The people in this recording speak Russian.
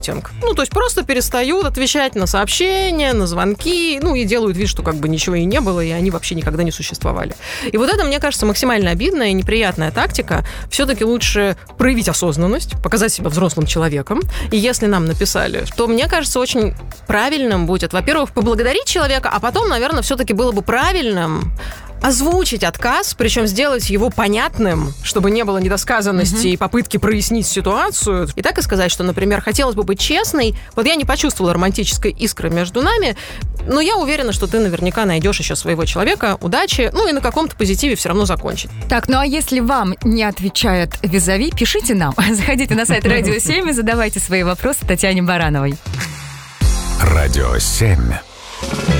Ну, то есть просто перестают отвечать на сообщения, на звонки, ну, и делают вид, что как бы ничего и не было, и они вообще никогда не существовали. И вот это, мне кажется, максимально обидная и неприятная тактика. Все-таки лучше проявить осознанность, показать себя взрослым человеком. И если нам написали, то, мне кажется, очень правильным будет, во-первых, поблагодарить человека, а потом, наверное, все-таки было бы правильным озвучить отказ, причем сделать его понятным, чтобы не было недосказанности и попытки прояснить ситуацию. И так и сказать, что, например, хотелось бы быть честной. Вот я не почувствовала романтической искры между нами, но я уверена, что ты наверняка найдешь еще своего человека. Удачи. Ну и на каком-то позитиве все равно закончить. Так, ну а если вам не отвечает визави, пишите нам. Заходите на сайт Радио 7 и задавайте свои вопросы Татьяне Барановой. Радио 7.